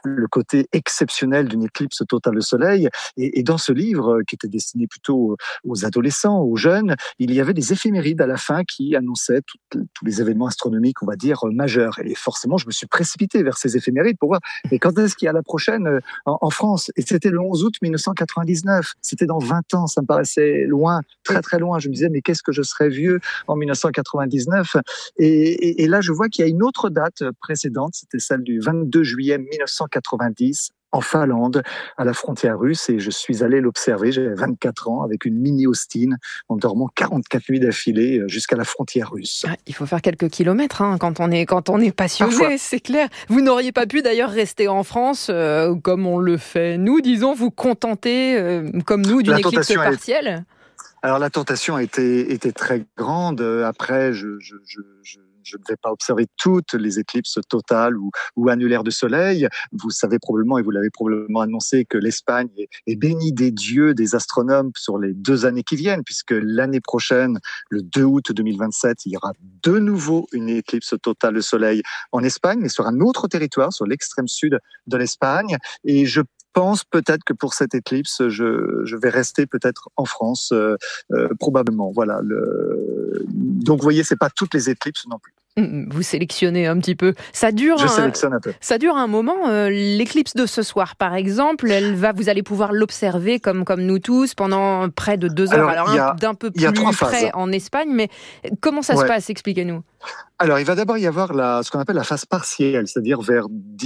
le côté exceptionnel d'une éclipse totale de soleil. Et dans ce livre, qui était destiné plutôt aux adolescents, aux jeunes, il y avait des éphémérides à la fin qui annonçaient tous les événements astronomiques, on va dire, majeurs. Et forcément, je me suis précipité vers ces éphémérides pour voir, mais quand est-ce qu'il y a la prochaine en France? Et c'était le 11 août 1999. C'était dans 20 ans. Ça me paraissait loin, très très loin. Je me disais, mais qu'est-ce que je serais vieux en 1999? Et là, je vois qu'il y a une autre date précédente. C'était celle du 22 juillet 1990. En Finlande, à la frontière russe, et je suis allé l'observer. J'avais 24 ans, avec une mini Austin, en dormant 44 nuits d'affilée jusqu'à la frontière russe. Ah, il faut faire quelques kilomètres quand on est passionné, parfois. C'est clair. Vous n'auriez pas pu d'ailleurs rester en France, comme on le fait nous, disons, vous contenter, comme nous, d'une éclipse partielle. Alors la tentation était très grande. Après, je ne vais pas observer toutes les éclipses totales ou annulaires de soleil. Vous savez probablement, et vous l'avez probablement annoncé, que l'Espagne est bénie des dieux, des astronomes sur les 2 années qui viennent, puisque l'année prochaine, le 2 août 2027, il y aura de nouveau une éclipse totale de soleil en Espagne, mais sur un autre territoire, sur l'extrême sud de l'Espagne. Et je pense peut-être que pour cette éclipse, je vais rester peut-être en France, probablement. Voilà. Donc, vous voyez, c'est pas toutes les éclipses non plus. Vous sélectionnez un petit peu. Ça dure. Je sélectionne un peu. Ça dure un moment. L'éclipse de ce soir, par exemple, vous allez pouvoir l'observer comme nous tous pendant près de 2 heures. Alors d'un peu plus près en Espagne, mais comment ça se passe? Expliquez-nous. Alors, il va d'abord y avoir ce qu'on appelle la phase partielle, c'est-à-dire vers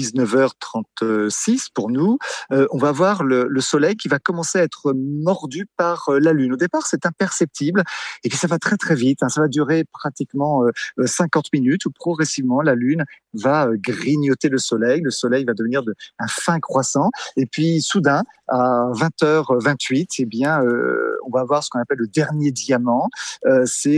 19h36 pour nous. On va voir le soleil qui va commencer à être mordu par la Lune. Au départ, c'est imperceptible, et puis ça va très très vite. Ça va durer pratiquement 50 minutes, où progressivement la Lune va grignoter le soleil. Le soleil va devenir un fin croissant, et puis soudain, à 20h28, eh bien, on va avoir ce qu'on appelle le dernier diamant. C'est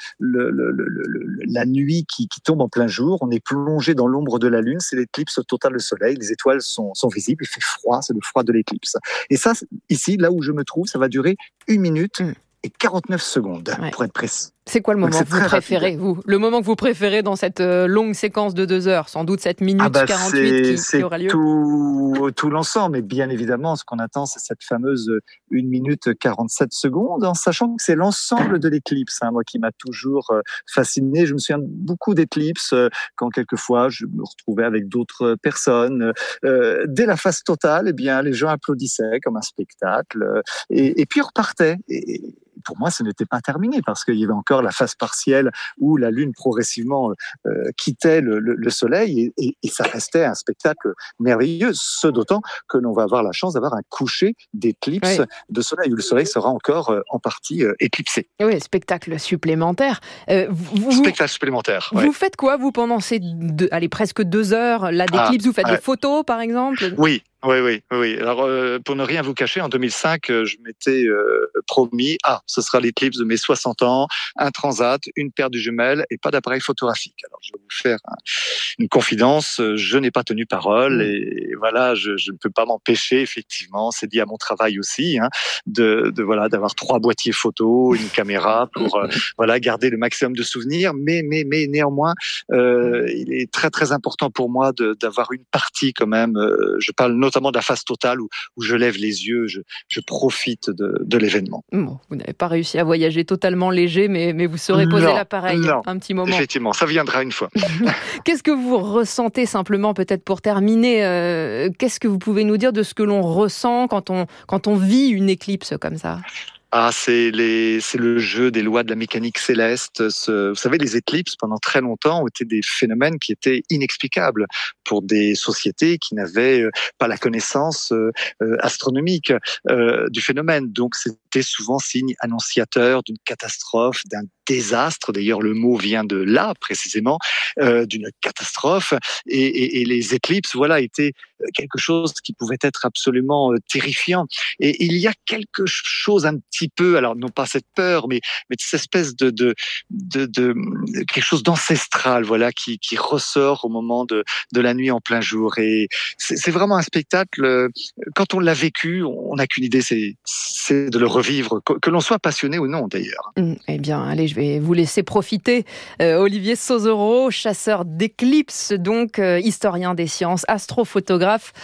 la nuit qui tombe en plein jour. On est plongé dans l'ombre de la Lune. C'est l'éclipse totale du soleil. Les étoiles sont visibles. Il fait froid. C'est le froid de l'éclipse. Et ça, ici, là où je me trouve, ça va durer 1 minute et 49 secondes, pour être précis. C'est quoi le moment que vous préférez, vous? Le moment que vous préférez dans cette longue séquence de 2 heures? Sans doute cette minute 48 qui aura lieu. C'est tout l'ensemble. Et bien évidemment, ce qu'on attend, c'est cette fameuse 1 minute 47 secondes, en sachant que c'est l'ensemble de l'éclipse, moi, qui m'a toujours fasciné. Je me souviens beaucoup d'éclipses, quand quelquefois je me retrouvais avec d'autres personnes. Dès la phase totale, eh bien, les gens applaudissaient comme un spectacle, et puis repartaient. Et pour moi, ce n'était pas terminé, parce qu'il y avait encore la phase partielle où la Lune progressivement quittait le Soleil, et ça restait un spectacle merveilleux, ce d'autant que l'on va avoir la chance d'avoir un coucher d'éclipse de Soleil, où le Soleil sera encore en partie éclipsé. Oui, spectacle supplémentaire. Spectacle supplémentaire. Vous faites quoi, vous, pendant ces presque 2 heures là d'éclipse? Vous faites des photos, par exemple? Oui. Alors, pour ne rien vous cacher, en 2005, je m'étais promis, ce sera l'éclipse de mes 60 ans, un transat, une paire de jumelles et pas d'appareil photographique. Alors, je vais vous faire une confidence, je n'ai pas tenu parole, et voilà, je ne peux pas m'empêcher, effectivement, c'est lié à mon travail aussi, d'avoir 3 boîtiers photo, une caméra pour garder le maximum de souvenirs, mais néanmoins, il est très très important pour moi d'avoir une partie quand même, je parle notamment de la phase totale où je lève les yeux, je profite de l'événement. Bon, vous n'avez pas réussi à voyager totalement léger, mais vous saurez poser l'appareil un petit moment. Effectivement, ça viendra une fois. Qu'est-ce que vous ressentez, simplement, peut-être pour terminer, qu'est-ce que vous pouvez nous dire de ce que l'on ressent quand on vit une éclipse comme ça? C'est le jeu des lois de la mécanique céleste. Vous savez, les éclipses, pendant très longtemps, ont été des phénomènes qui étaient inexplicables pour des sociétés qui n'avaient pas la connaissance astronomique du phénomène. Donc, c'était souvent signe annonciateur d'une catastrophe, d'un désastre. D'ailleurs, le mot vient de là, précisément, d'une catastrophe. Et les éclipses, étaient quelque chose qui pouvait être absolument terrifiant. Et il y a quelque chose un petit peu, alors non pas cette peur, mais cette espèce de quelque chose d'ancestral, qui ressort au moment de la nuit en plein jour. Et c'est vraiment un spectacle. Quand on l'a vécu, on n'a qu'une idée, c'est de le revivre, que l'on soit passionné ou non, d'ailleurs. Eh bien, allez, je vais vous laisser profiter. Olivier Sauzereau, chasseur d'éclipses, donc historien des sciences, astrophotographe.